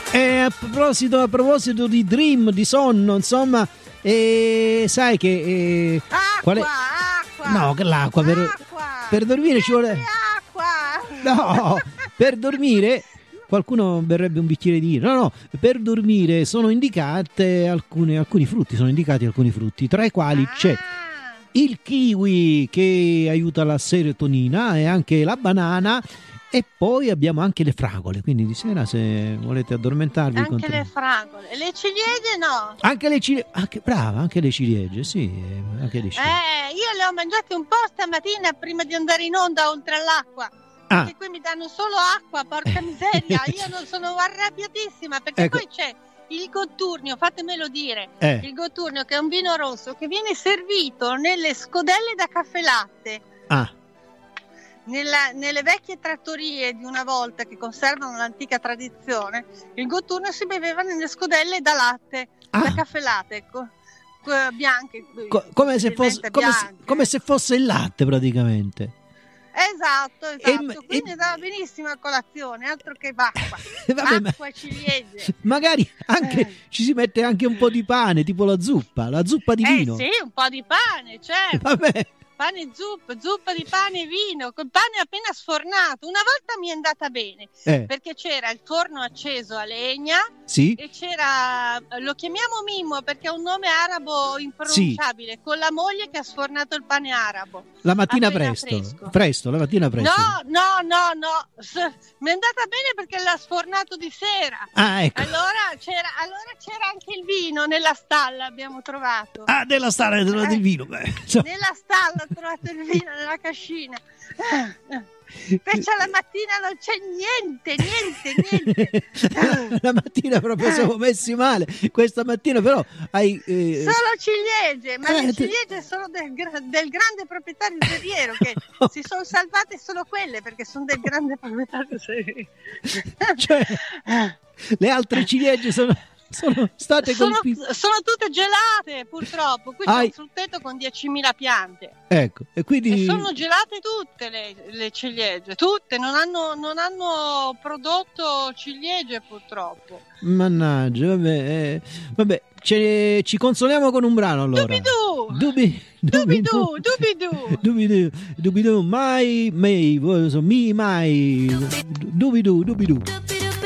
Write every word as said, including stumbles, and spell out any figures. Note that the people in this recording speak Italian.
E a proposito, a proposito di dream, di sonno, insomma, e sai che eh, acqua, qual è? acqua. No, che l'acqua per, acqua. per dormire ci vuole acqua. No, per dormire qualcuno berrebbe un bicchiere di vino. No, no, per dormire sono indicate alcune, alcuni frutti, sono indicati alcuni frutti, tra i quali ah. c'è il kiwi che aiuta la serotonina e anche la banana. E poi abbiamo anche le fragole, quindi di sera se volete addormentarvi anche contro... le fragole, le ciliegie no? Anche le ciliegie, anche, brava, anche le ciliegie, sì, anche le ciliegie. Eh, io le ho mangiate un po' stamattina prima di andare in onda oltre all'acqua. Ah. Perché qui mi danno solo acqua, porca miseria, io non sono arrabbiatissima perché ecco. Poi c'è il Gotturnio, fatemelo dire, eh. il Gotturnio che è un vino rosso che viene servito nelle scodelle da caffè latte. Ah. Nella, nelle vecchie trattorie di una volta che conservano l'antica tradizione, il Gotturnio si beveva nelle scodelle da latte, ah. da caffè latte, co, co, bianche. Co- come, se fosse, come, se, come se fosse il latte praticamente. Esatto, esatto. E, Quindi e... andava benissimo a colazione, altro che acqua. Vabbè, acqua e ciliegie. Magari anche eh. ci si mette anche un po' di pane, tipo la zuppa, la zuppa di eh, vino. Sì, un po' di pane, certo. Vabbè. Pane e zuppa, zuppa di pane e vino, col pane appena sfornato. Una volta mi è andata bene, eh. perché c'era il forno acceso a legna, sì. e c'era, lo chiamiamo Mimmo perché è un nome arabo impronunciabile, sì. Con la moglie che ha sfornato il pane arabo. La mattina presto, fresco. presto, la mattina presto. No, no, no, no, mi è andata bene perché l'ha sfornato di sera. Ah, ecco. Allora c'era, allora c'era anche il vino nella stalla, abbiamo trovato. Ah, nella stalla hai trovato eh. il vino. Beh, so. Nella stalla ho trovato il vino nella cascina. Invece la mattina non c'è niente, niente, niente. La mattina proprio siamo messi male. Questa mattina però hai... Eh... Solo ciliegie, ma eh, le ciliegie sono del, del grande proprietario terriero, che si sono salvate solo quelle perché sono del grande proprietario terriero. Cioè, le altre ciliegie sono... Sono state sono, colpite. Sono tutte gelate purtroppo. Qui c'è un frutteto con diecimila piante. Ecco, e quindi. E sono gelate tutte le, le ciliegie. Tutte, non hanno, non hanno prodotto ciliegie purtroppo. Mannaggia, vabbè. Eh, vabbè, ce, ci consoliamo con un brano allora. Dubidu! Dubi, dubidu, dubidu, dubidu, dubidu, mai, mai, mi, mai, dubidu, dubidu.